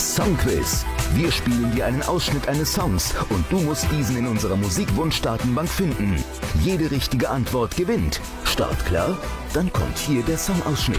Songquiz. Wir spielen dir einen Ausschnitt eines Songs und du musst diesen in unserer Musikwunsch-Datenbank finden. Jede richtige Antwort gewinnt. Start klar? Dann kommt hier der Songausschnitt.